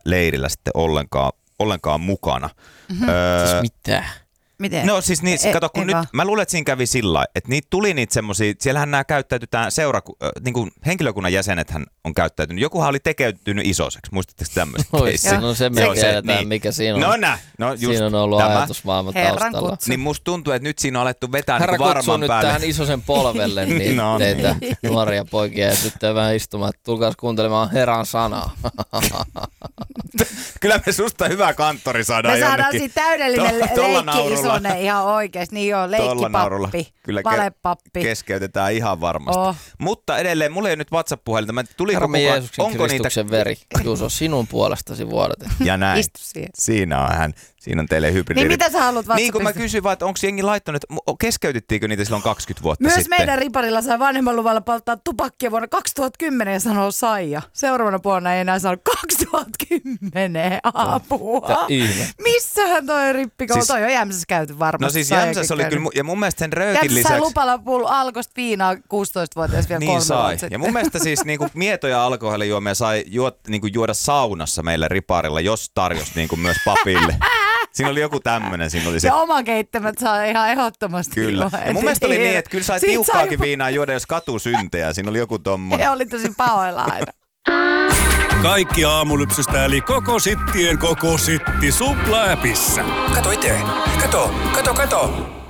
leirillä sitten ollenkaan mukana. Siis mitä? Miten? No siis kato, kun nyt, mä luulen, että siinä kävi sillä lailla, että tuli niitä semmosia, siellähän nämä käyttäytytään niin kuin henkilökunnan jäsenethän on käyttäytynyt. Jokuhan oli tekeytynyt isoiseksi, muistatteko tämmöistä keissiä? No se me tiedetään, mikä siinä on. Siinä on ollut ajatusmaailma taustalla. Niin musta tuntuu, että nyt siinä on alettu vetää Herra niin varman nyt päälle. tähän isosen polvelle niin teitä nuoria poikia ja tyttöjä vähän istumaan, että tulkaas kuuntelemaan Herran sanaa. Kyllä me susta hyvä kanttori saadaan jonnekin. Me saadaan siitä täydellinen leikki isonen ihan oikeesti. Niin joo, leikkipappi, valepappi. Keskeytetään ihan varmasti. Mutta edelleen, mulla ei ole nyt WhatsApp-puhelinta. Herramme Jeesuksen Kristuksen veri. Juuso, sinun puolestasi vuodatettu. Ja näin. Istu siihen. Siinä on teille hybridi. Niin mitä sä haluat WhatsAppista? Niin kun mä kysyin vaan, että onko jengi laittanut, keskeytettiinkö niitä silloin 20 vuotta myös sitten? Myös meidän riparilla sai vanhemman luvalla polttaa tupakkia vuonna 2010 ja sanoo Saija. Seuraavana vuonna ei enää saanut 2010 apua. Missähän toi rippikoulu? Siis, toi on Jämsässä käyty varmasti. No siis Jämsässä oli kyllä, ja mun mielestä sen röökin lisäksi... Jämsässä sai lupalla alkosta viinaa 16-vuotias vielä 3 sai. Ja mun mielestä siis niinku mietoja alkoholijuomia sai juoda saunassa meillä riparilla, jos tarjosi niinku myös papille. Siinä oli joku tämmönen. Ja oma keittämät saa ihan ehdottomasti. Kyllä. Ja mun mielestä oli niin, että kyllä sai tiukkaakin viinaa juoda, jos katusyntejä. Siinä oli joku tommonen. Ja oli tosi pahoilla aina. Kaikki aamulypsystä eli koko sittien koko sitti Supla-appissa. Kato itse. Kato.